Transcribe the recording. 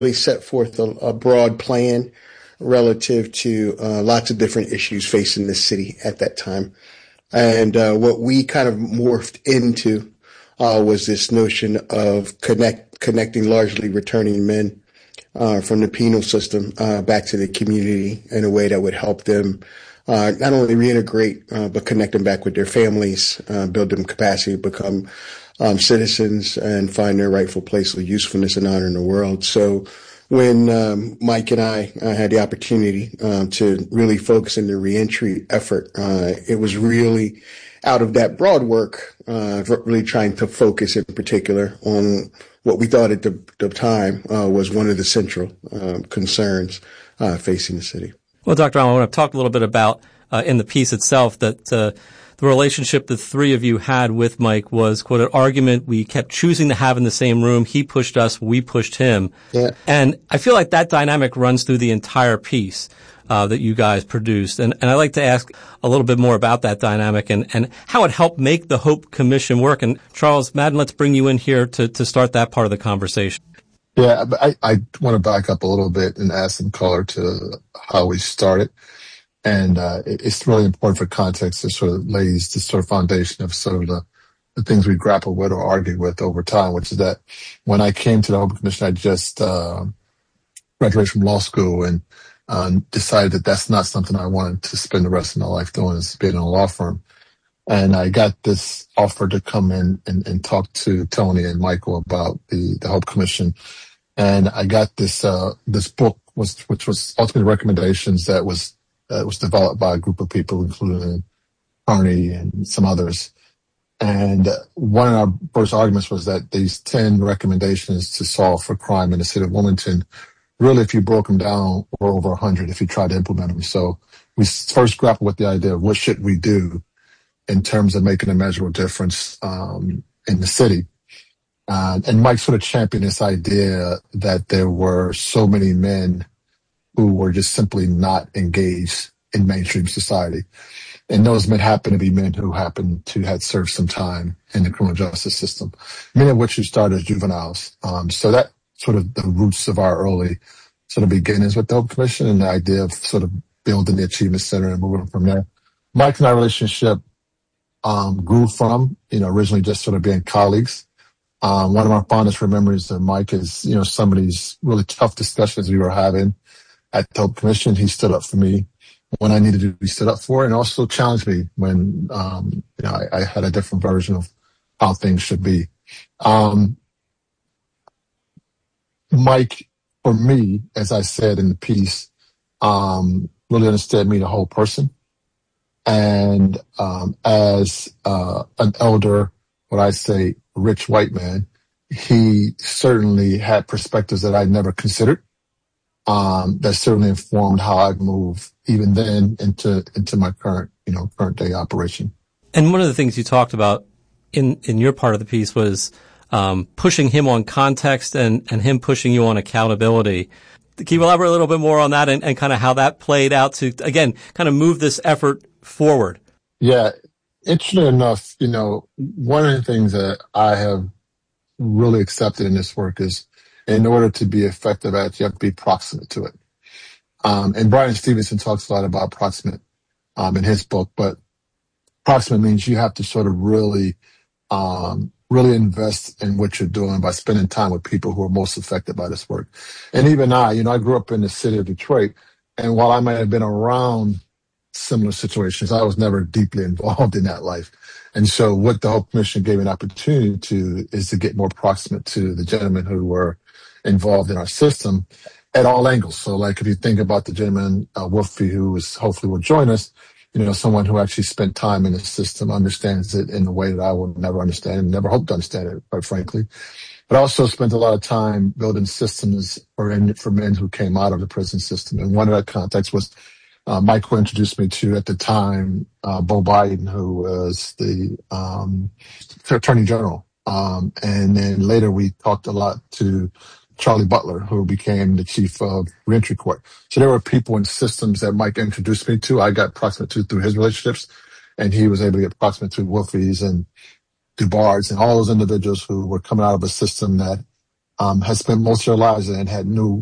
set forth a broad plan relative to lots of different issues facing the city at that time. And what we kind of morphed into was this notion of connecting largely returning men from the penal system back to the community in a way that would help them not only reintegrate, but connect them back with their families, build them capacity to become citizens and find their rightful place of usefulness and honor in the world. So when Mike and I had the opportunity to really focus in the reentry effort, it was really out of that broad work, really trying to focus in particular on what we thought at the time was one of the central concerns facing the city. Well, Dr. Allen, I want to talk a little bit about in the piece itself that the relationship the three of you had with Mike was, quote, an argument we kept choosing to have in the same room. He pushed us, we pushed him. Yeah. And I feel like that dynamic runs through the entire piece that you guys produced. And I'd like to ask a little bit more about that dynamic and how it helped make the Hope Commission work. And Charles Madden, let's bring you in here to start that part of the conversation. Yeah, but I want to back up a little bit and add some color to how we started. And it's really important for context to sort of lays the sort of foundation of sort of the things we grapple with or argue with over time, which is that when I came to the Hope Commission, I just graduated from law school and decided that that's not something I wanted to spend the rest of my life doing, is being in a law firm. And I got this offer to come in and talk to Tony and Michael about the Hope Commission. And I got this book, which was ultimately recommendations that was developed by a group of people, including Carney and some others. And one of our first arguments was that these 10 recommendations to solve for crime in the city of Wilmington, really, if you broke them down, were over 100 if you tried to implement them. So we first grappled with the idea of what should we do in terms of making a measurable difference in the city. And Mike sort of championed this idea that there were so many men who were just simply not engaged in mainstream society. And those men happened to be men who happened to had served some time in the criminal justice system, many of which who started as juveniles. So that sort of the roots of our early sort of beginnings with the Hope Commission and the idea of sort of building the Achievement Center and moving from there. Mike and our relationship grew from, originally just sort of being colleagues. One of my fondest memories of Mike is, some of these really tough discussions we were having at the Hope Commission. He stood up for me when I needed to be stood up for, and also challenged me when, I had a different version of how things should be. Mike, for me, as I said in the piece, really understood me, the whole person. And as an elder, what I say, rich white man, he certainly had perspectives that I never considered. That certainly informed how I move even then into my current day operation. And one of the things you talked about in your part of the piece was pushing him on context and him pushing you on accountability. Can you elaborate a little bit more on that and kind of how that played out to, again, kind of move this effort forward? Yeah. Interestingly enough, one of the things that I have really accepted in this work is in order to be effective at it, you have to be proximate to it. And Brian Stevenson talks a lot about proximate in his book, but proximate means you have to sort of really invest in what you're doing by spending time with people who are most affected by this work. And even I grew up in the city of Detroit, and while I might have been around similar situations, I was never deeply involved in that life. And so what the Hope Commission gave me an opportunity to is to get more proximate to the gentlemen who were involved in our system at all angles. So like if you think about the gentleman, Wolfie, who hopefully will join us, someone who actually spent time in the system, understands it in a way that I will never understand and never hope to understand it, quite frankly. But I also spent a lot of time building systems for men who came out of the prison system. And one of that context was Michael introduced me to, at the time, Bo Biden, who was the Attorney General. And then later we talked a lot to Charlie Butler, who became the chief of reentry court. So there were people and systems that Mike introduced me to. I got proximate to through his relationships, and he was able to get proximate to Wolfies and DuBards and all those individuals who were coming out of a system that had spent most of their lives and had knew